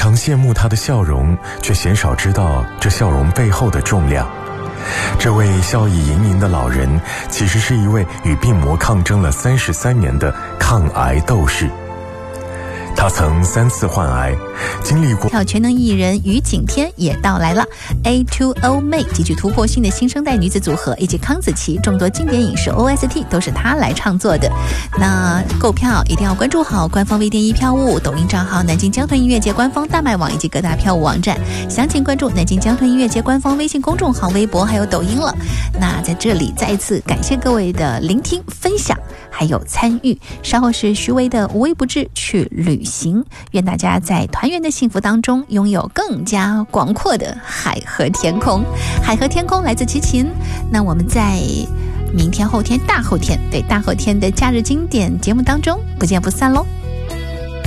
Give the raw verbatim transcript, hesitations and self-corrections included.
常羡慕她的笑容，却鲜少知道这笑容背后的重量。这位笑意盈盈的老人，其实是一位与病魔抗争了三十三年的抗癌斗士。他曾三次患癌，经历过跳全能艺人于景天也到来了。A two O 妹极具突破性的新生代女子组合，以及康子琪众多经典影视 O S T 都是她来创作的。那购票一定要关注好官方微店一票务、抖音账号南京江豚音乐节官方大麦网以及各大票务网站，详情关注南京江豚音乐节官方微信公众号、微博还有抖音了。那在这里再一次感谢各位的聆听、分享还有参与。稍后是徐薇的无微不至去旅行，愿大家在团圆的幸福当中拥有更加广阔的海和天空。海和天空来自齐秦。那我们在明天、后天、大后天，对大后天的假日经典节目当中不见不散喽。